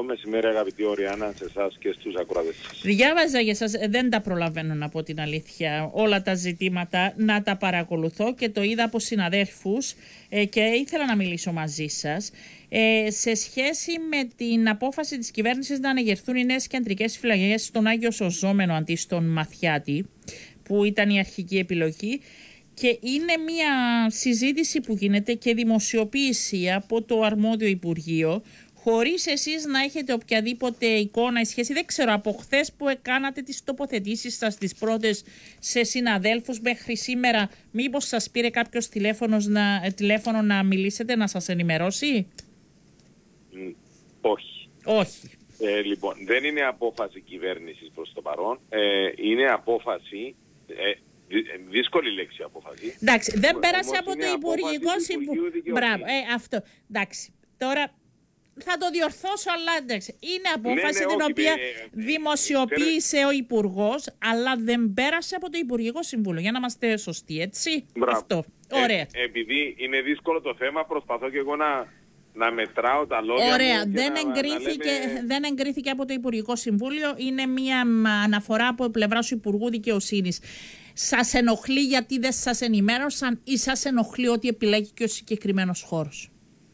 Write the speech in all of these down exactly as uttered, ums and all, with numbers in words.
Καλό μεσημέρι, αγαπητή Οριάννα, σε εσάς και στους ακροατές σας. Διάβαζα για σας, δεν τα προλαβαίνω να πω την αλήθεια, όλα τα ζητήματα να τα παρακολουθώ και το είδα από συναδέλφους ε, και ήθελα να μιλήσω μαζί σας ε, σε σχέση με την απόφαση της κυβέρνησης να ανεγερθούν οι νέες κεντρικές φυλακές στον Άγιο Σωζόμενο αντί στον Μαθιάτη, που ήταν η αρχική επιλογή. Και είναι μια συζήτηση που γίνεται και δημοσιοποίηση από το αρμόδιο Υπουργείο, χωρίς εσείς να έχετε οποιαδήποτε εικόνα ή σχέση. Δεν ξέρω, από χθες που έκανατε τις τοποθετήσεις σας τις πρώτες σε συναδέλφους μέχρι σήμερα, μήπως σας πήρε κάποιος τηλέφωνος να, τηλέφωνο να μιλήσετε, να σας ενημερώσει? Mm, όχι. Όχι. Ε, λοιπόν, δεν είναι απόφαση κυβέρνησης προς το παρόν. Ε, είναι απόφαση... Ε, Δύσκολη λέξη απόφαση. Εντάξει, δεν πέρασε Όμως από το Υπουργικό Συμβούλιο. Μπράβο, ε, αυτό. Εντάξει, τώρα θα το διορθώσω, αλλά εντάξει. Είναι απόφαση ναι, ναι, την όχι, οποία ε, ε, δημοσιοποίησε ε, ο Υπουργός, αλλά δεν πέρασε από το Υπουργικό Συμβούλιο. Για να είμαστε σωστοί, έτσι. Μπράβο. Αυτό. Ωραία. Ε, επειδή είναι δύσκολο το θέμα, προσπαθώ και εγώ να. Να μετράω τα λόγια. Ωραία, μου δεν, να, εγκρίθηκε, να λέμε... δεν εγκρίθηκε από το Υπουργικό Συμβούλιο. Είναι μια αναφορά από πλευρά του Υπουργού Δικαιοσύνης. Σας ενοχλεί γιατί δεν σας ενημέρωσαν ή σας ενοχλεί ότι επιλέγει και ο συγκεκριμένος χώρος?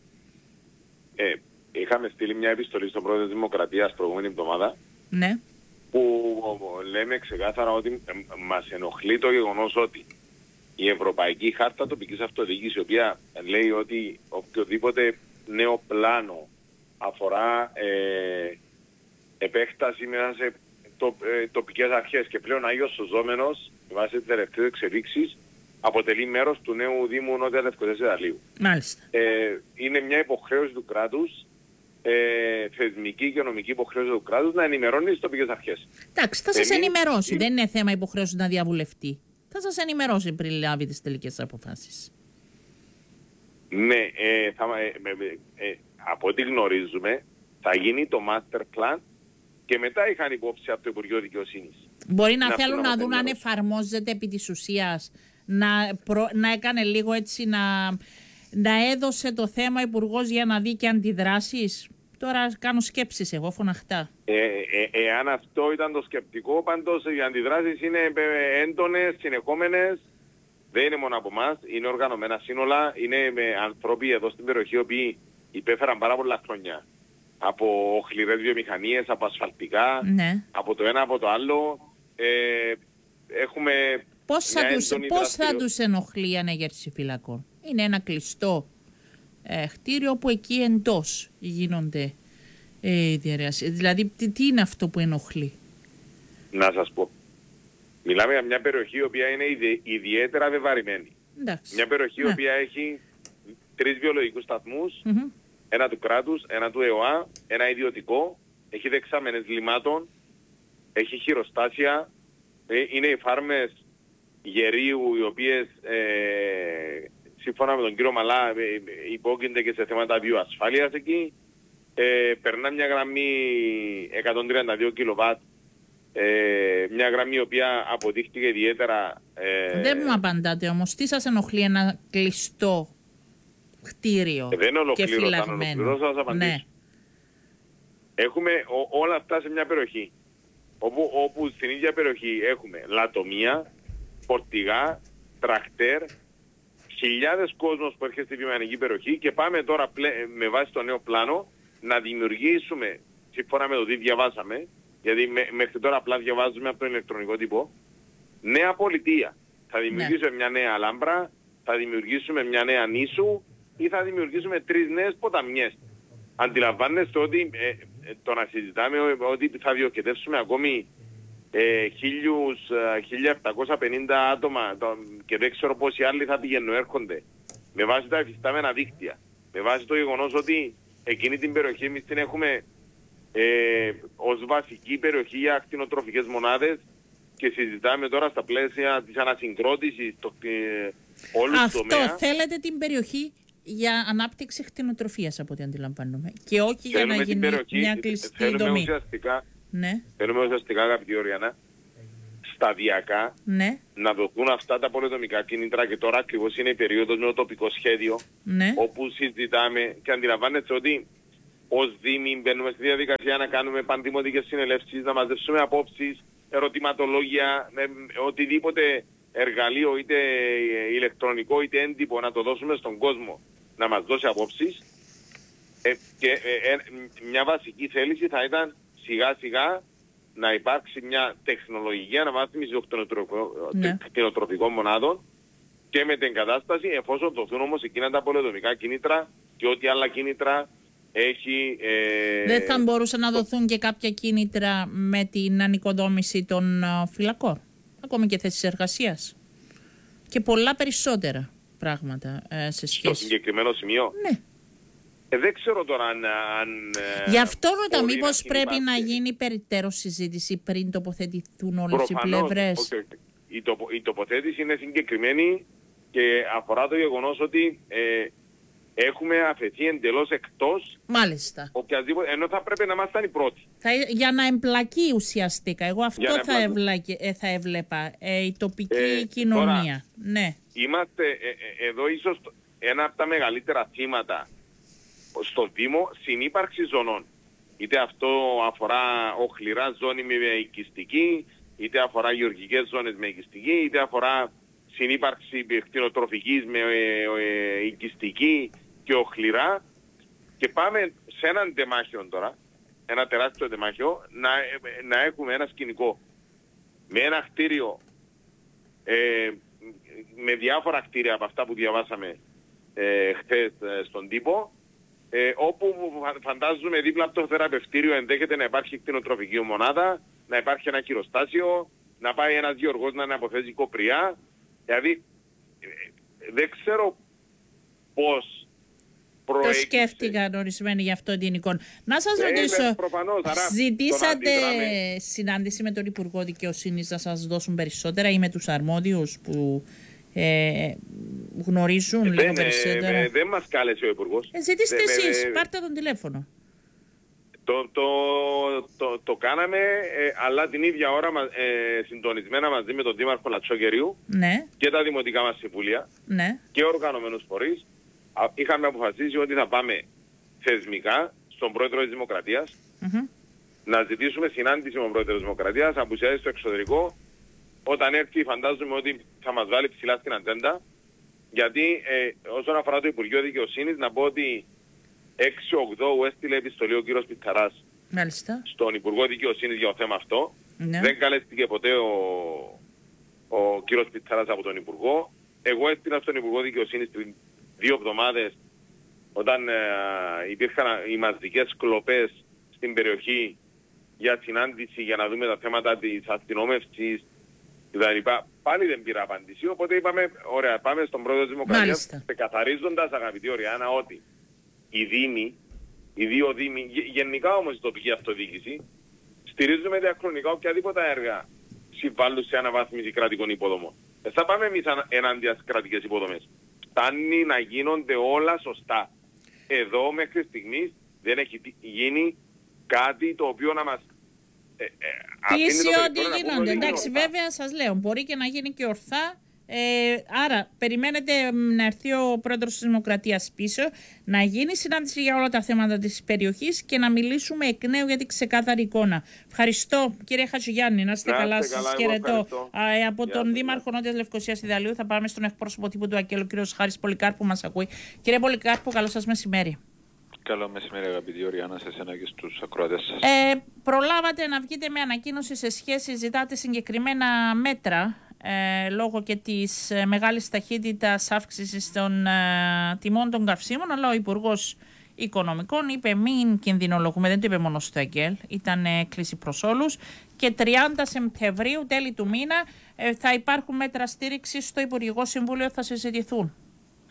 Ε, είχαμε στείλει μια επιστολή στον Πρόεδρο της Δημοκρατίας προηγούμενη εβδομάδα. Ναι. Που λέμε ξεκάθαρα ότι ε, μας ενοχλεί το γεγονός ότι η Ευρωπαϊκή Χάρτα Τοπικής Αυτοδιοίκησης, η οποία λέει ότι οποιοδήποτε νέο πλάνο αφορά ε, επέκταση μέσα σε το, ε, τοπικές αρχές και πλέον Άγιος Σωζόμενος, βάσει τις τελευταίες εξελίξεις, αποτελεί μέρος του νέου Δήμου Νότια Λευκωσίας Ιδαλείου. Μάλιστα. Ε, είναι μια υποχρέωση του κράτους, ε, θεσμική και νομική υποχρέωση του κράτους, να ενημερώνει τις τοπικές αρχές. Εντάξει, θα σας Εμείς... ενημερώσει. Δεν είναι θέμα υποχρέωση να διαβουλευτεί. Θα σας ενημερώσει πριν λάβει τις τελικές αποφάσεις. Ναι, ε, θα, ε, ε, ε, από ό,τι γνωρίζουμε θα γίνει το master plan και μετά είχαν υπόψη από το Υπουργείο Δικαιοσύνης. Μπορεί να, να θέλουν να δουν αν εφαρμόζεται επί της ουσίας, να, προ, να έκανε λίγο έτσι, να, να έδωσε το θέμα Υπουργός για να δει και αντιδράσεις. Τώρα κάνω σκέψεις εγώ φωναχτά. Ε, ε, εάν αυτό ήταν το σκεπτικό, πάντως οι αντιδράσεις είναι έντονες, συνεχόμενες. Δεν είναι μόνο από εμάς, είναι οργανωμένα σύνολα, είναι με ανθρώποι εδώ στην περιοχή οι οποίοι υπέφεραν πάρα πολλά χρόνια. Από οχληρές βιομηχανίες, από ασφαλτικά, ναι. από το ένα από το άλλο. Ε, έχουμε πώς θα, τους, πώς θα τους ενοχλεί η ανέγερση φυλακών? Είναι ένα κλειστό ε, κτίριο που εκεί εντός γίνονται ε, διαρρέασεις. Δηλαδή τι, τι είναι αυτό που ενοχλεί? Να σας πω. Μιλάμε για μια περιοχή η οποία είναι ιδι... ιδιαίτερα βεβαρημένη. Εντάξει. Μια περιοχή η ναι. οποία έχει τρεις βιολογικούς σταθμούς, mm-hmm. ένα του κράτους, ένα του ΕΟΑ, ένα ιδιωτικό, έχει δεξάμενες λιμάτων, έχει χειροστάσια, ε, είναι οι φάρμες γερίου οι οποίες ε, σύμφωνα με τον κύριο Μαλά ε, υπόκεινται και σε θέματα βιοασφάλειας εκεί. Ε, περνά μια γραμμή εκατόν τριάντα δύο κιλοβάτ, ε, μια γραμμή η οποία αποδείχτηκε ιδιαίτερα... Ε, δεν μου απαντάτε όμως, τι σας ενοχλεί ένα κλειστό κτίριο ε, δεν και φυλαγμένο? Θα σας απαντήσω. Ναι. Έχουμε ο, όλα αυτά σε μια περιοχή, όπου, όπου στην ίδια περιοχή έχουμε λατομεία, φορτηγά, τρακτέρ, χιλιάδες κόσμος που έρχεται στη βιομηχανική περιοχή και πάμε τώρα πλέ, με βάση το νέο πλάνο να δημιουργήσουμε, σύμφωνα με το τι διαβάσαμε, γιατί με, μέχρι τώρα απλά διαβάζουμε από τον ηλεκτρονικό τύπο, νέα πολιτεία. Θα δημιουργήσουμε ναι. μια νέα Αλάμπρα, θα δημιουργήσουμε μια νέα Νήσου ή θα δημιουργήσουμε τρεις νέες ποταμιές. Αντιλαμβάνεστε ότι ε, ε, το να συζητάμε ότι θα διοικητεύσουμε ακόμη ε, χίλια επτακόσια πενήντα άτομα το, και δεν ξέρω πόσοι άλλοι θα πηγαίνουν έρχονται με βάση τα εφιστάμενα δίκτυα, με βάση το γεγονός ότι εκείνη την περιοχή εμείς την έχουμε ε, ως βασική περιοχή για ακτινοτροφικές μονάδες και συζητάμε τώρα στα πλαίσια της ανασυγκρότησης το, ε, όλου του τομέα. Αυτό θέλετε την περιοχή για ανάπτυξη κτηνοτροφίας από ό,τι αντιλαμβάνομαι και όχι θέλουμε για να γίνει περιοχή, μια κλειστή θέλουμε δομή. Ουσιαστικά, ναι. Θέλουμε ουσιαστικά, αγαπητή Οριάννα, σταδιακά ναι. να δοθούν αυτά τα πολεοδομικά κίνητρα και τώρα ακριβώς είναι η περίοδος με το τοπικό σχέδιο ναι. όπου συζητάμε και αντιλαμβάνεστε ότι ως Δήμοι μπαίνουμε στη διαδικασία να κάνουμε πανδημοτικές συνελεύσεις, να μαζέψουμε απόψεις, ερωτηματολόγια, με, με οτιδήποτε εργαλείο, είτε ηλεκτρονικό είτε έντυπο, να το δώσουμε στον κόσμο να μας δώσει απόψεις. Ε, και ε, ε, μια βασική θέληση θα ήταν σιγά σιγά να υπάρξει μια τεχνολογική αναβάθμιση των ναι. κτηνοτροφικών μονάδων και με την κατάσταση, εφόσον δοθούν όμως εκείνα τα πολεοδομικά κίνητρα και ό,τι άλλα κίνητρα έχει... Ε, Δεν θα μπορούσαν να δοθούν και κάποια κίνητρα με την ανοικοδόμηση των uh, φυλακών, ακόμη και θέσεις εργασίας και πολλά περισσότερα πράγματα ε, σε σχέση... Στο συγκεκριμένο σημείο. Ναι. Ε, δεν ξέρω τώρα αν... αν Γι' αυτό ρωτά, μήπως πρέπει να γίνει περιττέρω συζήτηση πριν τοποθετηθούν όλες Προφανώς, οι πλευρές. Okay, okay. Η, τοπο, η τοποθέτηση είναι συγκεκριμένη και αφορά το γεγονός ότι ε, έχουμε αφαιθεί εντελώς εκτός. Μάλιστα. Οποιασδήποτε, ενώ θα πρέπει να είμαστε οι πρώτοι. Θα, για να εμπλακεί ουσιαστικά. Εγώ αυτό θα, ευλακε, ε, θα έβλεπα. Ε, η τοπική ε, κοινωνία. Τώρα, ναι. Είμαστε ε, ε, εδώ ίσως ένα από τα μεγαλύτερα θύματα στο Δήμο συνύπαρξη ζωνών. Είτε αυτό αφορά οχληρά ζώνη με οικιστική, είτε αφορά γεωργικές ζώνες με οικιστική, είτε αφορά συνύπαρξη κτηνοτροφικής με ε, ε, οικιστική και οχληρά. Και πάμε σε έναν τεμάχιο τώρα, ένα τεράστιο τεμάχιο, να, ε, να έχουμε ένα σκηνικό με ένα κτίριο, ε, με διάφορα κτίρια από αυτά που διαβάσαμε ε, χθες ε, στον τύπο, Ε, όπου φαντάζομαι δίπλα από το θεραπευτήριο ενδέχεται να υπάρχει κτηνοτροφική μονάδα, να υπάρχει ένα χειροστάσιο, να πάει ένας γεωργός να αναποθέσει κοπριά. Δηλαδή ε, δεν ξέρω πώς προέκυψε. Το σκέφτηκαν ορισμένοι για αυτό την εικόνα. Να σας ε, ρωτήσω, προφανώς, άρα, ζητήσατε συνάντηση με τον Υπουργό Δικαιοσύνης να σας δώσουν περισσότερα ή με τους αρμόδιους που... Ε, γνωρίζουν ε, λίγο περισσότερο. Ε, δεν μας κάλεσε ο Υπουργός. Ε, ζητήστε εσείς, ε, πάρτε τον τηλέφωνο. Το, το, το, το κάναμε, ε, αλλά την ίδια ώρα ε, συντονισμένα μαζί με τον Δήμαρχο Λατσόκεριου ναι. και τα δημοτικά μας συμβούλια ναι. και οργανωμένους φορείς. Είχαμε αποφασίσει ότι θα πάμε θεσμικά στον Πρόεδρο της Δημοκρατίας, mm-hmm. να ζητήσουμε συνάντηση με τον Πρόεδρο της Δημοκρατίας, απουσιάζει στο εξωτερικό. Όταν έρθει φαντάζομαι ότι θα μας βάλει ψηλά στην ατζέντα, γιατί ε, όσον αφορά το Υπουργείο Δικαιοσύνης να πω ότι έξι οκτώ έστειλε επιστολή ο κύριος Πιτσαράς στον Υπουργό Δικαιοσύνης για το θέμα αυτό. Ναι. Δεν καλέστηκε ποτέ ο, ο κύριος Πιτσαράς από τον Υπουργό. Εγώ έστειλα στον Υπουργό Δικαιοσύνης πριν δύο εβδομάδες όταν ε, υπήρχαν οι μαζικές κλοπές στην περιοχή για συνάντηση για να δούμε τα θέματα της αστυνόμευσης. Πάλι δεν πήρα απάντηση, οπότε είπαμε, ωραία, πάμε στον Πρόεδρο της Δημοκρατίας, καθαρίζοντας, αγαπητή Οριάννα, ότι οι Δήμοι, οι δύο Δήμοι, γενικά όμως η τοπική αυτοδιοίκηση, στηρίζουμε διαχρονικά οποιαδήποτε έργα συμβάλλουν σε αναβάθμιση κρατικών υποδομών. Δεν θα πάμε εμείς ενάντια στις κρατικές υποδομές. Φτάνει να γίνονται όλα σωστά. Εδώ μέχρι στιγμής δεν έχει γίνει κάτι το οποίο να μας... Ε, ε, Πίεση ό,τι γίνονται. Εντάξει, βέβαια σας λέω, μπορεί και να γίνει και ορθά. Ε, άρα, περιμένετε να έρθει ο Πρόεδρος της Δημοκρατίας πίσω, να γίνει συνάντηση για όλα τα θέματα της περιοχής και να μιλήσουμε εκ νέου για την ξεκάθαρη εικόνα. Ευχαριστώ, κύριε Χατζηγιάννη, να είστε καλά, σας χαιρετώ. Ε, από για τον Δήμαρχο Νότιας Λευκωσίας Ιδαλίου θα πάμε στον εκπρόσωπο τύπου του Ακέλου, κύριο Χάρης Πολυκάρπου, μας ακούει. Κύριε Πολυκάρπου, καλό σας μεσημέρι. Καλό μεσημέρι, αγαπητή Οριάννα, σε εσένα και στους ακροατές σας. Ε, προλάβατε να βγείτε με ανακοίνωση σε σχέση, ζητάτε συγκεκριμένα μέτρα ε, λόγω και της ε, μεγάλης ταχύτητας αύξησης των ε, τιμών των καυσίμων, αλλά ο Υπουργός Οικονομικών είπε μην κινδυνολογούμε, δεν το είπε μόνο στο ΑΚΕΛ, ήταν έκκληση προς όλους, και τριάντα Σεπτεμβρίου, τέλη του μήνα, ε, θα υπάρχουν μέτρα στήριξης στο Υπουργικό Συμβούλιο, θα συζητηθούν.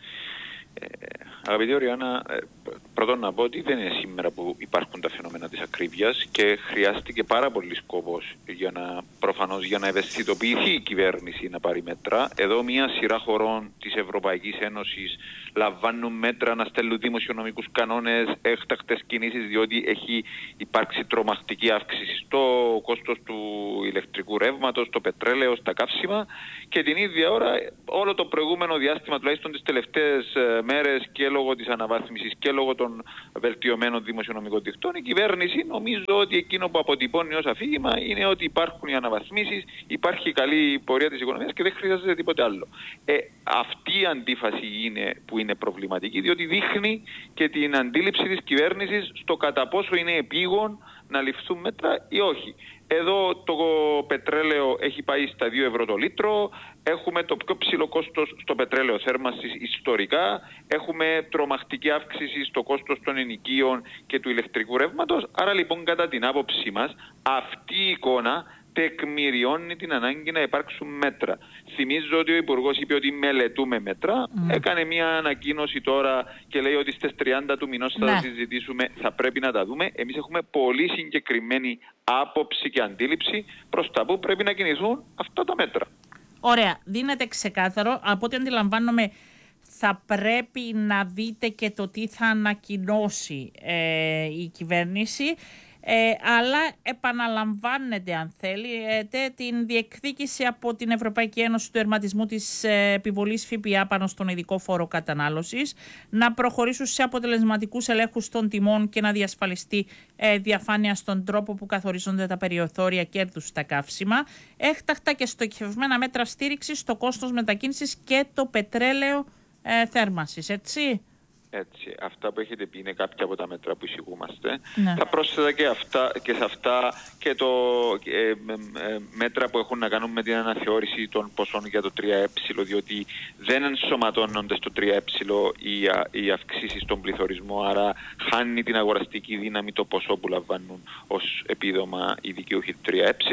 Ε, αγαπητή Οριάννα, ε, πρώτον να πω ότι δεν είναι σήμερα που υπάρχουν τα φαινόμενα της ακρίβειας και χρειάστηκε πάρα πολύ σκόπος για να, προφανώς για να ευαισθητοποιηθεί η κυβέρνηση να πάρει μέτρα. Εδώ μια σειρά χωρών της Ευρωπαϊκής Ένωσης λαμβάνουν μέτρα να στέλνουν δημοσιονομικούς κανόνες, έκτακτες κινήσεις, διότι έχει υπάρξει τρομακτική αύξηση στο κόστος του ηλεκτρικού ρεύματος, το πετρέλαιο, στα καύσιμα, και την ίδια ώρα όλο το προηγούμενο διάστημα, τουλάχιστον τις τελευταίες μέρες, και λόγω της αναβάθμισης και λόγω των βελτιωμένων δημοσιονομικών δικτών, η κυβέρνηση νομίζω ότι εκείνο που αποτυπώνει ως αφήγημα είναι ότι υπάρχουν οι αναβαθμίσεις, υπάρχει καλή πορεία της οικονομίας και δεν χρειάζεται τίποτε άλλο. Ε, αυτή η αντίφαση είναι που είναι προβληματική, διότι δείχνει και την αντίληψη της κυβέρνησης στο κατά πόσο είναι επίγον να ληφθούν μέτρα ή όχι. Εδώ το πετρέλαιο έχει πάει στα δύο ευρώ το λίτρο, έχουμε το πιο ψηλό κόστος στο πετρέλαιο θέρμανσης ιστορικά, έχουμε τρομακτική αύξηση στο κόστος των ενοικίων και του ηλεκτρικού ρεύματος. Άρα λοιπόν, κατά την άποψή μας, αυτή η εικόνα τεκμηριώνει την ανάγκη να υπάρξουν μέτρα. Θυμίζω ότι ο Υπουργός είπε ότι μελετούμε μέτρα. Mm. Έκανε μια ανακοίνωση τώρα και λέει ότι στις τριάντα του μηνός θα ναι. συζητήσουμε, θα πρέπει να τα δούμε. Εμείς έχουμε πολύ συγκεκριμένη άποψη και αντίληψη προς τα που πρέπει να κινηθούν αυτά τα μέτρα. Ωραία. Δίνεται ξεκάθαρο. Από ό,τι αντιλαμβάνομαι, θα πρέπει να δείτε και το τι θα ανακοινώσει ε, η κυβέρνηση. Ε, αλλά επαναλαμβάνεται, αν θέλετε, την διεκδίκηση από την Ευρωπαϊκή Ένωση του ερματισμού της ε, επιβολής ΦΠΑ πάνω στον ειδικό φόρο κατανάλωσης, να προχωρήσουν σε αποτελεσματικούς ελέγχους των τιμών και να διασφαλιστεί ε, διαφάνεια στον τρόπο που καθορίζονται τα περιθώρια κέρδους στα καύσιμα, έκτακτα και στοχευμένα μέτρα στήριξης στο κόστος μετακίνησης και το πετρέλαιο ε, θέρμανσης, έτσι. Έτσι, αυτά που έχετε πει είναι κάποια από τα μέτρα που εισηγούμαστε. Ναι. Θα πρόσθετα και, αυτά, και σε αυτά και το ε, ε, μέτρα που έχουν να κάνουν με την αναθεώρηση των ποσών για το τρία ε, διότι δεν ενσωματώνονται στο τρία ε οι, οι αυξήσεις στον πληθωρισμό, άρα χάνει την αγοραστική δύναμη το ποσό που λαμβάνουν ως επίδομα οι δικαιούχοι του τρία ε.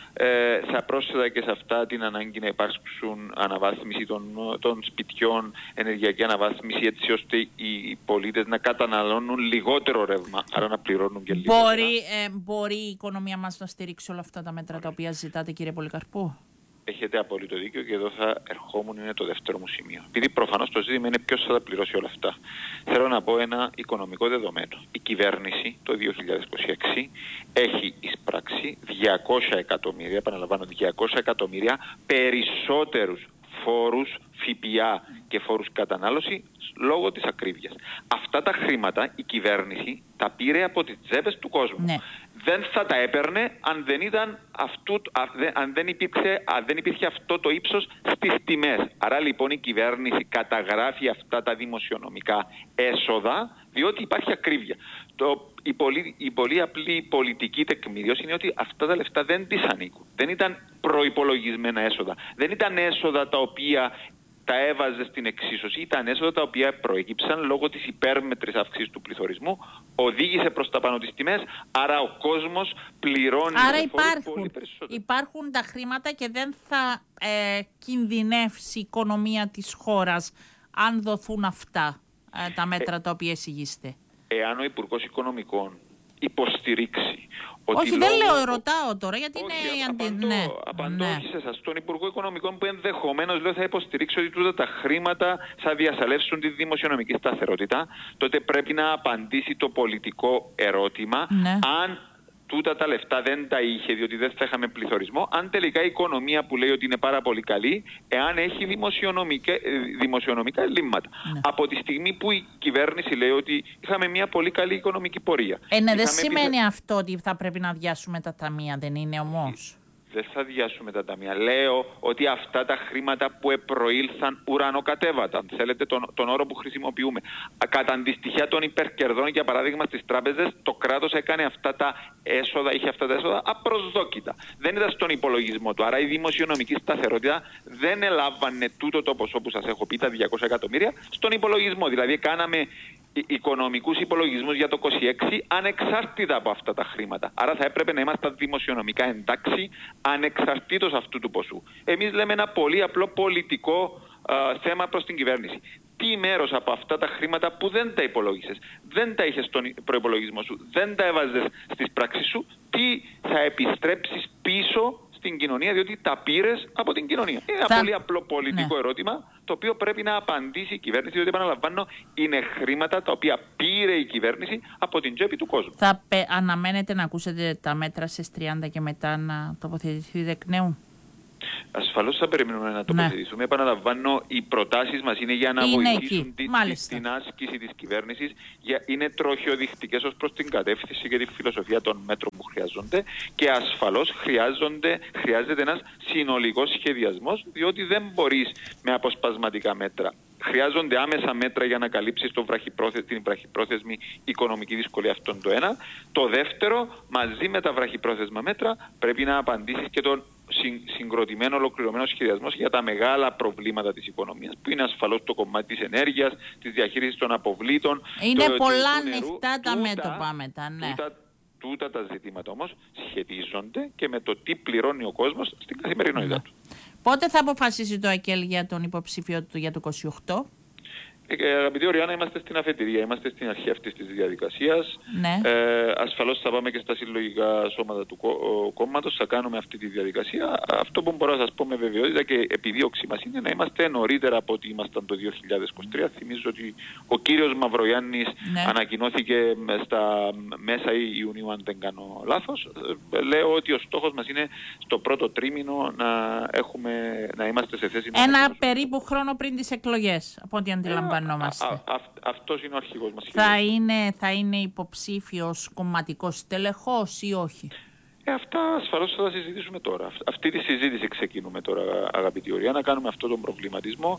Ε, θα πρόσθετα και σε αυτά την ανάγκη να υπάρξουν αναβάθμιση των, των σπιτιών, ενεργειακή αναβάθμιση, έτσι ώστε οι πολίτες να καταναλώνουν λιγότερο ρεύμα, άρα να πληρώνουν και λιγότερο. Μπορεί, ε, μπορεί η οικονομία μας να στηρίξει όλα αυτά τα μέτρα τα οποία ζητάτε, κύριε Πολυκαρπού? Έχετε απόλυτο δίκιο και εδώ θα ερχόμουν, είναι το δεύτερο μου σημείο. Επειδή προφανώς το ζήτημα είναι ποιος θα τα πληρώσει όλα αυτά. Θέλω να πω ένα οικονομικό δεδομένο. Η κυβέρνηση το δύο χιλιάδες είκοσι έξι έχει εισπράξει διακόσια εκατομμύρια, επαναλαμβάνω διακόσια εκατομμύρια περισσότερους φόρους, ΦΠΑ και φόρους κατανάλωση λόγω της ακρίβειας. Αυτά τα χρήματα η κυβέρνηση τα πήρε από τις τσέπες του κόσμου. Ναι. Δεν θα τα έπαιρνε αν δεν, ήταν αυτού, αν, δεν υπήρξε, αν δεν υπήρχε αυτό το ύψος στις τιμές. Άρα λοιπόν η κυβέρνηση καταγράφει αυτά τα δημοσιονομικά έσοδα διότι υπάρχει ακρίβεια. Το, η, πολύ, η πολύ απλή πολιτική τεκμηρίωση είναι ότι αυτά τα λεφτά δεν της ανήκουν. Δεν ήταν προϋπολογισμένα έσοδα. Δεν ήταν έσοδα τα οποία τα έβαζε στην εξίσωση, ήταν έσοδα τα οποία προέκυψαν λόγω της υπέρμετρης αύξησης του πληθωρισμού, οδήγησε προς τα πάνω τις τιμές, άρα ο κόσμος πληρώνει. Άρα υπάρχουν, πολύ περισσότερο. Υπάρχουν τα χρήματα και δεν θα ε, κινδυνεύσει η οικονομία της χώρας αν δοθούν αυτά ε, τα μέτρα ε, τα οποία εισηγείστε. Εάν ο Υπουργός Οικονομικών υποστηρίξει ότι όχι, λόγω... δεν λέω, ρωτάω τώρα, γιατί όχι, είναι απαντώ, αντι... ναι. απαντώ ναι. όχι σε εσάς, τον Υπουργό Οικονομικών που ενδεχομένως λέω θα υποστηρίξει ότι τούτα τα χρήματα θα διασαλεύσουν τη δημοσιονομική σταθερότητα, τότε πρέπει να απαντήσει το πολιτικό ερώτημα, ναι. αν τούτα τα λεφτά δεν τα είχε, διότι δεν θα είχαμε πληθωρισμό, αν τελικά η οικονομία που λέει ότι είναι πάρα πολύ καλή, εάν έχει δημοσιονομικά, δημοσιονομικά ελλείμματα. Ναι. Από τη στιγμή που η κυβέρνηση λέει ότι είχαμε μια πολύ καλή οικονομική πορεία. Ε, ναι, δεν σημαίνει πληθω... αυτό ότι θα πρέπει να αδειάσουμε τα ταμεία, δεν είναι όμως? Δεν θα αδειάσουμε τα ταμεία. Λέω ότι αυτά τα χρήματα που επροήλθαν ουρανοκατέβατα, αν θέλετε τον, τον όρο που χρησιμοποιούμε, κατά αντιστοιχεία των υπερκερδών, για παράδειγμα στις τράπεζες, το κράτος έκανε αυτά τα έσοδα, είχε αυτά τα έσοδα απροσδόκητα. Δεν ήταν στον υπολογισμό του. Άρα η δημοσιονομική σταθερότητα δεν ελάμβανε τούτο το ποσό που σας έχω πει, τα διακόσια εκατομμύρια, στον υπολογισμό. Δηλαδή κάναμε οικονομικούς υπολογισμούς για το είκοσι έξι ανεξάρτητα από αυτά τα χρήματα. Άρα θα έπρεπε να είμαστε δημοσιονομικά εντάξει ανεξαρτήτως αυτού του ποσού. Εμείς λέμε ένα πολύ απλό πολιτικό α, θέμα προς την κυβέρνηση. τι μέρος από αυτά τα χρήματα που δεν τα υπολόγισες, δεν τα είχες στον προϋπολογισμό σου, δεν τα έβαζες στις πράξεις σου, τι θα επιστρέψεις πίσω στην κοινωνία, διότι τα πήρες από την κοινωνία. Είναι ένα θα... πολύ απλό πολιτικό ναι. ερώτημα, το οποίο πρέπει να απαντήσει η κυβέρνηση, διότι επαναλαμβάνω, είναι χρήματα τα οποία πήρε η κυβέρνηση από την τσέπη του κόσμου. Θα πε... αναμένετε να ακούσετε τα μέτρα στις τριάντα και μετά να τοποθετηθείτε εκ νέου? Ασφαλώς θα περιμένουμε να τοποθετηθούμε. Ναι. Επαναλαμβάνω, οι προτάσεις μας είναι για να είναι βοηθήσουν τη, την άσκηση της κυβέρνησης. Για, είναι τροχιοδεικτικές ως προς την κατεύθυνση και τη φιλοσοφία των μέτρων που χρειάζονται και ασφαλώς χρειάζεται ένας συνολικός σχεδιασμός, διότι δεν μπορείς με αποσπασματικά μέτρα. Χρειάζονται άμεσα μέτρα για να καλύψεις το βραχυπρόθε... την βραχυπρόθεσμη οικονομική δυσκολία, αυτόν το ένα. Το δεύτερο, μαζί με τα βραχυπρόθεσμα μέτρα, πρέπει να απαντήσεις και τον συγκροτημένο, ολοκληρωμένο σχεδιασμός για τα μεγάλα προβλήματα της οικονομίας, που είναι ασφαλώς το κομμάτι της ενέργειας, της διαχείρισης των αποβλήτων. Είναι το, πολλά του νερού, ανοιχτά τα τούτα, μέτωπα μετά, ναι. Τούτα, τούτα τα ζητήματα όμως σχετίζονται και με το τι πληρώνει ο κόσμος στην καθημερινότητά ναι. του. Πότε θα αποφασίσει το ΑΚΕΛ για τον υποψήφιο του για το είκοσι οκτώ? Ε, αγαπητή Οριάννα, είμαστε στην αφετηρία, είμαστε στην αρχή αυτής της διαδικασίας. Ναι. Ε, ασφαλώς θα πάμε και στα συλλογικά σώματα του κόμματος, θα κάνουμε αυτή τη διαδικασία. Αυτό που μπορώ να σας πω με βεβαιότητα και επιδίωξη μας είναι να είμαστε νωρίτερα από ό,τι ήμασταν το δύο χιλιάδες είκοσι τρία. Θυμίζω ότι ο κύριος Μαυρογιάννης ναι. ανακοινώθηκε στα μέσα Ιουνίου, αν δεν κάνω λάθος. Ε, λέω ότι ο στόχος μας είναι στο πρώτο τρίμηνο να, έχουμε, να είμαστε σε θέση να... Ένα περίπου χρόνο πριν τις εκλογές, από ό,τι αντιλαμβάνομαι. Α, α, α, αυτός είναι ο αρχηγός μας. Θα είναι, θα είναι υποψήφιος κομματικός τελεχός ή όχι? Ε, αυτά ασφαλώς θα τα συζητήσουμε τώρα. Αυτή τη συζήτηση ξεκινούμε τώρα, αγαπητή Ορία, να κάνουμε αυτόν τον προβληματισμό.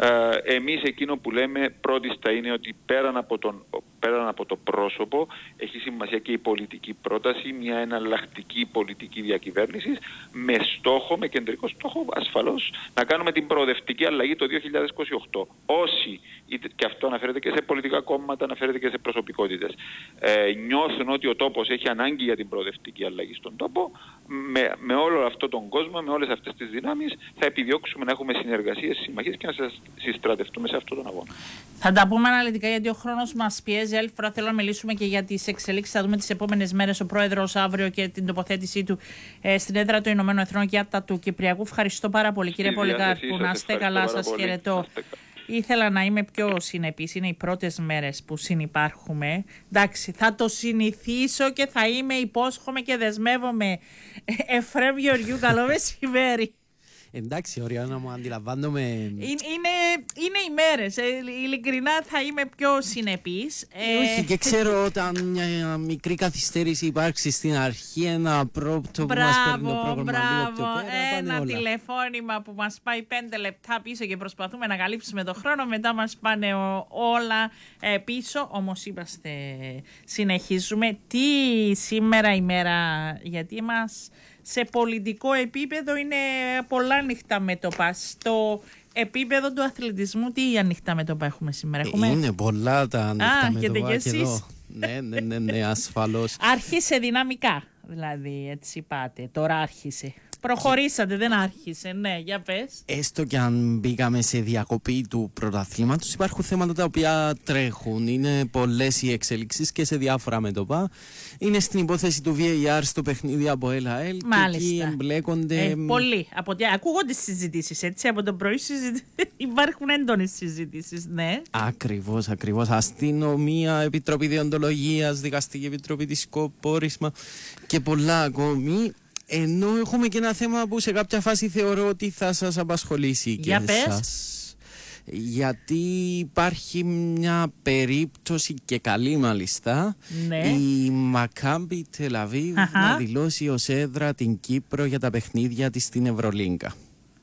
Ε, εμείς εκείνο που λέμε πρώτιστα είναι ότι πέραν από, τον, πέραν από το πρόσωπο έχει σημασία και η πολιτική πρόταση, μια εναλλακτική πολιτική διακυβέρνηση με στόχο, με κεντρικό στόχο ασφαλώς να κάνουμε την προοδευτική αλλαγή το δύο χιλιάδες είκοσι οκτώ. Όσοι, και αυτό αναφέρεται και σε πολιτικά κόμματα, αναφέρεται και σε προσωπικότητες, ε, νιώθουν ότι ο τόπος έχει ανάγκη για την προοδευτική αλλαγή στον τόπο, με, με όλο αυτόν τον κόσμο, με όλες αυτές τις δυνάμεις, θα επιδιώξουμε να έχουμε συνεργασίες, συμμαχίες και να συστρατευτούμε σε αυτόν τον αγώνα. Θα τα πούμε αναλυτικά, γιατί ο χρόνος μας πιέζει. Άλλη φορά θέλω να μιλήσουμε και για τις εξελίξεις. Θα δούμε τις επόμενες μέρες ο Πρόεδρος αύριο και την τοποθέτησή του ε, στην έδρα των Ηνωμένων Εθνών για τα του Κυπριακού. Ευχαριστώ πάρα πολύ, κύριε Πολυκάρπου. Να είστε καλά, σας χαιρετώ. Ήθελα να είμαι πιο συνεπής. Είναι οι πρώτες μέρες που συνυπάρχουμε. Εντάξει, θα το συνηθίσω και θα είμαι, υπόσχομαι και δεσμεύομαι. Εφραίμ Γεωργιού, καλό μεσημέρι. Εντάξει, ωραία, να μου αντιλαμβάνομαι. Είναι, είναι, είναι οι μέρες. Ε, ειλικρινά θα είμαι πιο συνεπής. Ε, όχι, και ξέρω όταν μια μικρή καθυστέρηση υπάρξει στην αρχή, ένα πρώτο που μας παίρνει το πρόγραμμα λίγο πιο πέρα. Ένα τηλεφώνημα που μας πάει πέντε λεπτά πίσω και προσπαθούμε να καλύψουμε το χρόνο. Μετά μας πάνε ο, όλα ε, πίσω. Όμως είμαστε, συνεχίζουμε. Τι σήμερα ημέρα, γιατί μας... Σε πολιτικό επίπεδο είναι πολλά ανοιχτά μέτωπα. Στο επίπεδο του αθλητισμού, τι ανοιχτά μέτωπα έχουμε σήμερα? Έχουμε... Είναι πολλά τα ανοιχτά Α, μέτωπα και, και εδώ. Ναι, ναι, ναι, ναι, ασφαλώς. Άρχισε δυναμικά, δηλαδή, έτσι πάτε. Τώρα άρχισε. Προχωρήσατε, δεν άρχισε. Ναι, για πες. Έστω και αν μπήκαμε σε διακοπή του πρωταθλήματος, υπάρχουν θέματα τα οποία τρέχουν. Είναι πολλές οι εξελίξεις και σε διάφορα μέτωπα. Είναι στην υπόθεση του βι έι αρ στο παιχνίδι από ελ έι ελ και εκεί εμπλέκονται... Ε, πολλοί. Από... Ακούγονται συζητήσεις, έτσι. Από το πρωί συζητήσεις. Υπάρχουν έντονες συζητήσεις, ναι. Ακριβώς, ακριβώς. Αστυνομία, Επιτροπή Διοντολογίας, Δικαστική Επιτροπή της Πόρισμα και πολλά ακόμη. Ενώ έχουμε και ένα θέμα που σε κάποια φάση θεωρώ ότι θα σας απασχολήσει και Για εσάς. Πες. Γιατί υπάρχει μια περίπτωση και καλή μάλιστα, ναι. η Μακάμπι Τελαβίβ να δηλώσει ως έδρα την Κύπρο για τα παιχνίδια της στην Ευρωλίγκα.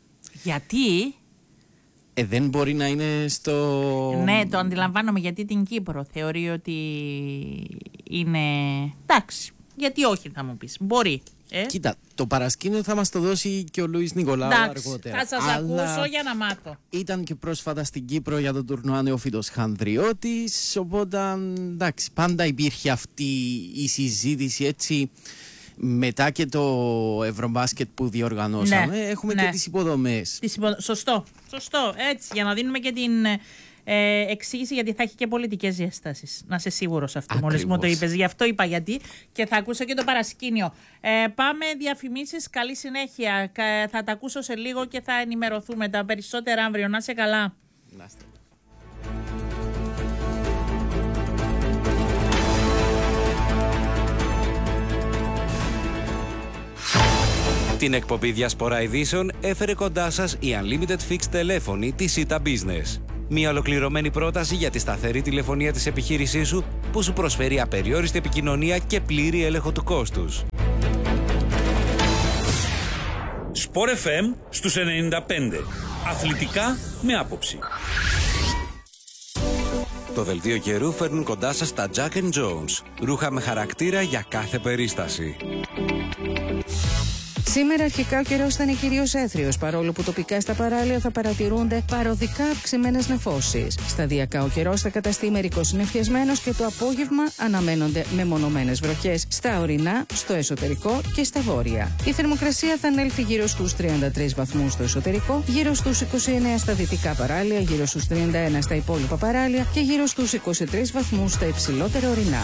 Γιατί? Ε, δεν μπορεί να είναι στο... Ναι, το αντιλαμβάνομαι, γιατί την Κύπρο θεωρεί ότι είναι... Εντάξει, γιατί όχι θα μου πεις, μπορεί. Ε? Κοίτα, το παρασκήνιο θα μας το δώσει και ο Λουίς Νικολάου αργότερα. Θα σας αλλά ακούσω για να μάθω. Ήταν και πρόσφατα στην Κύπρο για τον τουρνουά Νεόφυτος Χανδριώτης, οπότε εντάξει, πάντα υπήρχε αυτή η συζήτηση έτσι. Μετά και το Ευρωμπάσκετ που διοργανώσαμε, ναι, έχουμε ναι. και τις υποδομές. Τις υπο... Σωστό, σωστό, έτσι, για να δίνουμε και την ε, εξήγησε γιατί θα έχει και πολιτικές διαστάσεις. Να είσαι σίγουρος αυτό, μόλις μου το είπες. Γι' αυτό είπα γιατί και θα ακούσω και το παρασκήνιο. Ε, πάμε διαφημίσεις, καλή συνέχεια. Θα τα ακούσω σε λίγο και θα ενημερωθούμε τα περισσότερα αύριο. Να είσαι καλά. Να είστε. Την εκπομπή Διασπορά Ειδήσεων έφερε κοντά σας η Unlimited Fixed τηλέφωνη της Sita Business. Μια ολοκληρωμένη πρόταση για τη σταθερή τηλεφωνία της επιχείρησής σου που σου προσφέρει απεριόριστη επικοινωνία και πλήρη έλεγχο του κόστους. Sport εφ εμ στους ενενήντα πέντε. Αθλητικά με άποψη. Το δελτίο καιρού φέρνουν κοντά σας τα Jack and Jones. Ρούχα με χαρακτήρα για κάθε περίσταση. Σήμερα αρχικά ο καιρός θα είναι κυρίως έθριος, παρόλο που τοπικά στα παράλια θα παρατηρούνται παροδικά αυξημένες νεφώσεις. Σταδιακά ο καιρός θα καταστεί μερικώς νεφιασμένος και το απόγευμα αναμένονται μεμονωμένες βροχές στα ορεινά, στο εσωτερικό και στα βόρεια. Η θερμοκρασία θα ανέλθει γύρω στους τριάντα τρεις βαθμούς στο εσωτερικό, γύρω στους είκοσι εννέα στα δυτικά παράλια, γύρω στους τριάντα ένα στα υπόλοιπα παράλια και γύρω στους είκοσι τρεις βαθμούς στα υψηλότερα ορεινά.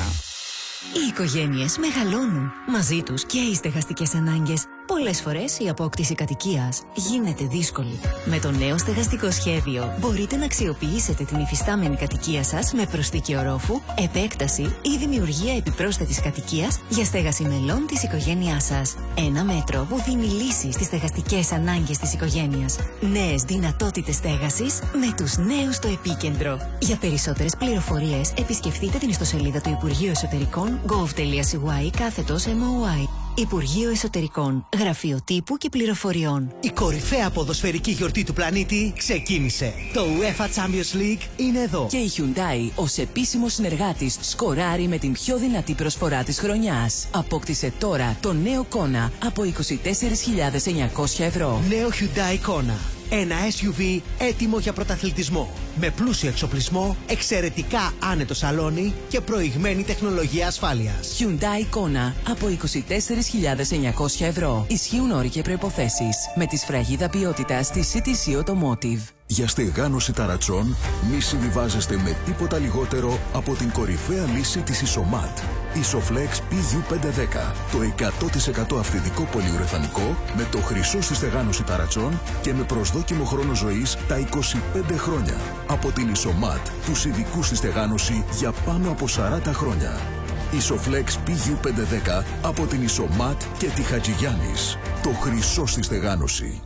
Οι οικογένειες μεγαλώνουν. Μαζί τους και οι στεγαστικές ανάγκες. Πολλές φορές η απόκτηση κατοικίας γίνεται δύσκολη. Με το νέο στεγαστικό σχέδιο μπορείτε να αξιοποιήσετε την υφιστάμενη κατοικία σας με προσθήκη ορόφου, επέκταση ή δημιουργία επιπρόσθετης κατοικίας για στέγαση μελών της οικογένειάς σας. Ένα μέτρο που δίνει λύση στις στεγαστικές ανάγκες της οικογένειας. Νέες δυνατότητες στέγασης με τους νέους στο επίκεντρο. Για περισσότερες πληροφορίες επισκεφτείτε την ιστοσελίδα του Υπουργείου Εσωτερικών gov.cy κάθετος εμ ο άι. Υπουργείο Εσωτερικών, Γραφείο Τύπου και Πληροφοριών. Η κορυφαία ποδοσφαιρική γιορτή του πλανήτη ξεκίνησε. Το UEFA Champions League είναι εδώ. Και η Hyundai ως επίσημος συνεργάτης σκοράρει με την πιο δυνατή προσφορά της χρονιάς. Απόκτησε τώρα το νέο Kona από είκοσι τέσσερις χιλιάδες εννιακόσια ευρώ. Νέο Hyundai Kona. Ένα ες γιου βι έτοιμο για πρωταθλητισμό. Με πλούσιο εξοπλισμό, εξαιρετικά άνετο σαλόνι και προηγμένη τεχνολογία ασφάλειας. Hyundai Kona από είκοσι τέσσερις χιλιάδες εννιακόσια ευρώ. Ισχύουν όροι και προϋποθέσεις. Με τη σφραγίδα ποιότητας της σι τι σι Automotive. Για στεγάνωση ταρατσών, μη συμβιβάζεστε με τίποτα λιγότερο από την κορυφαία λύση της Isomat. Isoflex πι γιου πεντακόσια δέκα. Το εκατό τοις εκατό αυθεντικό πολυουρεθανικό με το χρυσό στη στεγάνωση ταρατσών και με προσδόκιμο χρόνο ζωής τα είκοσι πέντε χρόνια. Από την Isomat, τους ειδικούς στη στεγάνωση για πάνω από σαράντα χρόνια. Isoflex πι γιου πεντακόσια δέκα από την Isomat και τη Χατζηγιάννης. Το χρυσό στη στεγάνωση.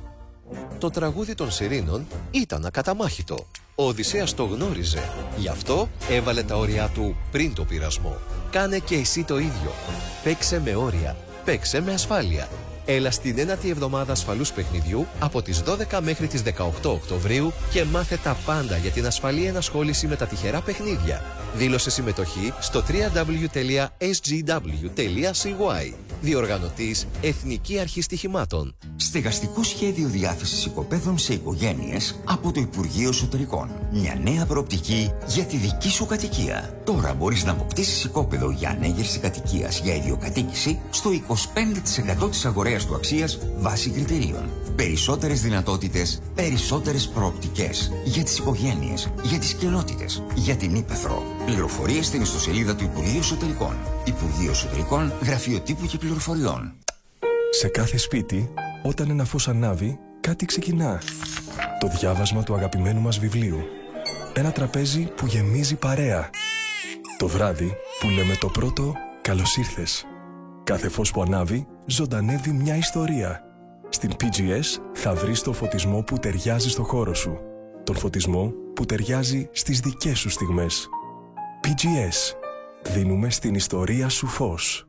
Το τραγούδι των Σιρήνων ήταν ακαταμάχητο. Ο Οδυσσέας το γνώριζε. Γι' αυτό έβαλε τα όρια του πριν το πειρασμό. Κάνε και εσύ το ίδιο. Παίξε με όρια. Παίξε με ασφάλεια. Έλα στην ένατη εβδομάδα ασφαλούς παιχνιδιού από τις δώδεκα μέχρι τις δεκαοκτώ Οκτωβρίου και μάθε τα πάντα για την ασφαλή ενασχόληση με τα τυχερά παιχνίδια. Δήλωσε συμμετοχή στο double-u double-u double-u τελεία ες τζι ντάμπλιου τελεία σι γουάι. Διοργανωτής Εθνική Αρχή Στοιχημάτων. Στεγαστικό σχέδιο διάθεσης οικοπαίδων σε οικογένειες από το Υπουργείο Εσωτερικών. Μια νέα προοπτική για τη δική σου κατοικία. Τώρα μπορείς να αποκτήσεις οικόπεδο για ανέγερση κατοικίας για ιδιοκατοίκηση στο είκοσι πέντε τοις εκατό της αγοραίας του αξίας βάσει κριτηρίων. Περισσότερες δυνατότητες, περισσότερες προοπτικές για τις οικογένειες, για τις κοινότητες, για την ύπαιθρο. Πληροφορίες στην ιστοσελίδα του Υπουργείου Εσωτερικών. Υπουργείο Εσωτερικών, Γραφείο Τύπου και Πληροφοριών. Σε κάθε σπίτι, όταν ένα φως ανάβει, κάτι ξεκινά. Το διάβασμα του αγαπημένου μας βιβλίου. Ένα τραπέζι που γεμίζει παρέα. Το βράδυ που λέμε το πρώτο «Καλώς ήρθες». Κάθε φως που ανάβει, ζωντανεύει μια ιστορία. Στην πι τζι ες θα βρεις το φωτισμό που ταιριάζει στο χώρο σου. Τον φωτισμό που ταιριάζει στις δικές σου στιγμές. πι τζι ες. Δίνουμε στην ιστορία σου φως.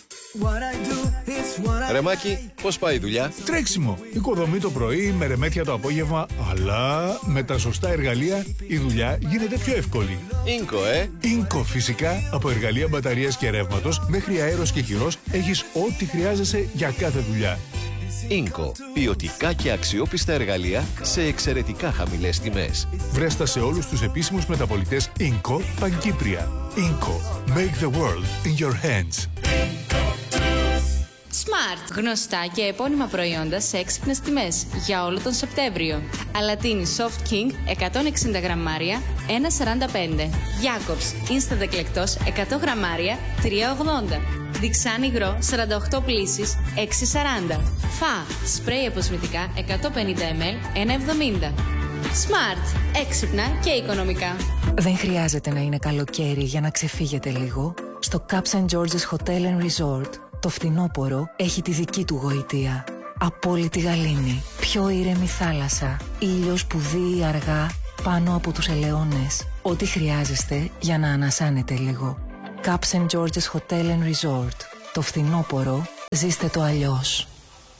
Ρε Μάκη, πώς πάει η δουλειά? Τρέξιμο. Οικοδομή το πρωί, με ρεμέτια το απόγευμα, αλλά με τα σωστά εργαλεία η δουλειά γίνεται πιο εύκολη. Ίνκο, ε! Ίνκο, φυσικά. Από εργαλεία μπαταρίας και ρεύματος μέχρι αέρος και χειρός έχεις ό,τι χρειάζεσαι για κάθε δουλειά. Ίνκο. Ποιοτικά και αξιόπιστα εργαλεία σε εξαιρετικά χαμηλές τιμές. Βρέστα σε όλους τους επίσημους μεταπωλητές Ίνκο Παγκύπρια. Ίνκο. Make the world in your hands. Smart. Γνωστά και επώνυμα προϊόντα σε έξυπνες τιμές για όλο τον Σεπτέμβριο. Αλατίνη Soft King εκατόν εξήντα γραμμάρια ένα σαράντα πέντε. Jacobs Instant εκλεκτός εκατό γραμμάρια τρία ογδόντα. Διξάν υγρό σαράντα οκτώ πλύσεις έξι σαράντα. Φα σπρέι αποσμητικά εκατόν πενήντα μιλιλίτρα ένα εβδομήντα. Smart. Έξυπνα και οικονομικά. Δεν χρειάζεται να είναι καλοκαίρι για να ξεφύγετε λίγο. Στο Caps and Georges Hotel and Resort, το φθινόπωρο έχει τη δική του γοητεία. Απόλυτη γαλήνη, πιο ήρεμη θάλασσα, ήλιος που δύει αργά πάνω από τους ελαιώνες. Ό,τι χρειάζεστε για να ανασάνετε λίγο. Caps and Georges Hotel and Resort. Το φθινόπωρο ζήστε το αλλιώς.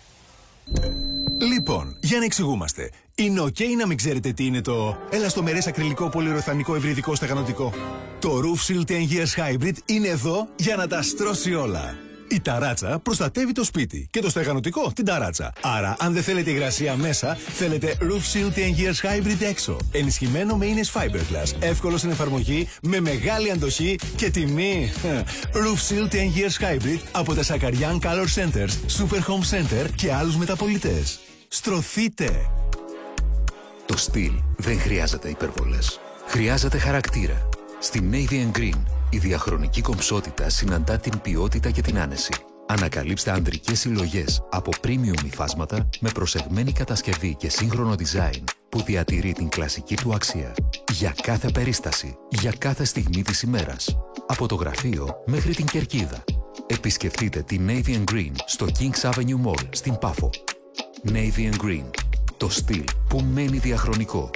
Λοιπόν, για να εξηγούμαστε. Είναι ok να μην ξέρετε τι είναι το ελαστομερές ακριλικό πολυουρεθανικό ευρυδικό στεγανοτικό. Το Roof Seal ten years Hybrid είναι εδώ για να τα στρώσει όλα. Η ταράτσα προστατεύει το σπίτι και το στεγανοτικό την ταράτσα. Άρα, αν δεν θέλετε υγρασία μέσα, θέλετε Roof Seal ten years Hybrid έξω. Ενισχυμένο με ίνες Fiberglass, εύκολο στην εφαρμογή, με μεγάλη αντοχή και τιμή. Roof Seal ten years Hybrid από τα Sakarian Color Centers, Super Home Center και άλλους μεταπωλητές. Στρωθείτε! Το στυλ δεν χρειάζεται υπερβολές. Χρειάζεται χαρακτήρα. Στη Navy Green, η διαχρονική κομψότητα συναντά την ποιότητα και την άνεση. Ανακαλύψτε ανδρικές συλλογές από premium υφάσματα με προσεγμένη κατασκευή και σύγχρονο design που διατηρεί την κλασική του αξία. Για κάθε περίσταση, για κάθε στιγμή της ημέρας. Από το γραφείο μέχρι την κερκίδα. Επισκεφτείτε τη Navy Green στο Kings Avenue Mall στην Πάφο. Navy Green. Το στυλ που μένει διαχρονικό.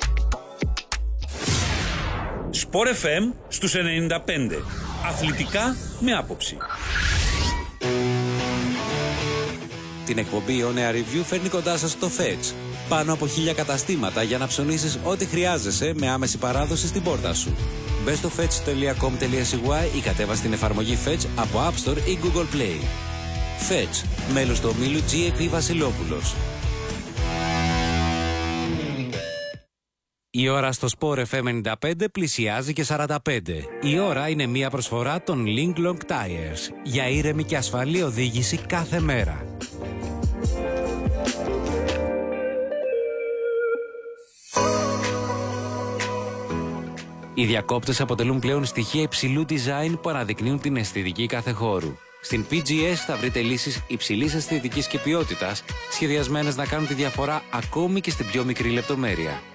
Sport εφ εμ στους ενενήντα πέντε. Αθλητικά με άποψη. Την εκπομπή On Air Review φέρνει κοντά σας το Fetch. Πάνω από χίλια καταστήματα για να ψωνίσεις ό,τι χρειάζεσαι με άμεση παράδοση στην πόρτα σου. Μπες στο fetch τελεία com τελεία c y ή κατέβασε την εφαρμογή Fetch από App Store ή Google Play. Fetch, μέλος του ομίλου τζι έι πι Βασιλόπουλος. Η ώρα στο Sport εφ εμ ενενήντα πέντε πλησιάζει και σαράντα πέντε. Η ώρα είναι μία προσφορά των Link Long Tires για ήρεμη και ασφαλή οδήγηση κάθε μέρα. Οι διακόπτες αποτελούν πλέον στοιχεία υψηλού design που αναδεικνύουν την αισθητική κάθε χώρου. Στην πι τζι ες θα βρείτε λύσεις υψηλής αισθητικής και ποιότητας, σχεδιασμένες να κάνουν τη διαφορά ακόμη και στην πιο μικρή λεπτομέρεια.